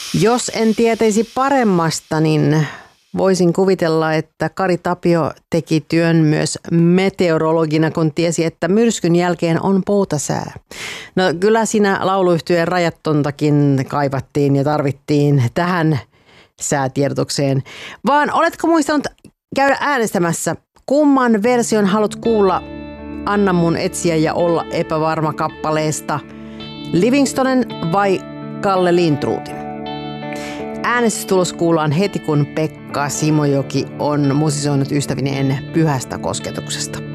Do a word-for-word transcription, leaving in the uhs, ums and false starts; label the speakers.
Speaker 1: Jos en tietäisi paremmasta, niin voisin kuvitella, että Kari Tapio teki työn myös meteorologina, kun tiesi, että myrskyn jälkeen on poutasää. No kyllä siinä lauluyhtyeen rajattontakin kaivattiin ja tarvittiin tähän säätiedotukseen. Vaan oletko muistanut käydä äänestämässä, kumman version haluat kuulla Anna mun etsiä ja olla epävarma kappaleesta, Livingstonen vai Kalle Lindroothin? Äänestystulos kuullaan heti, kun Pekka Simojoki on musisoinut ystävineen Pyhästä kosketuksesta.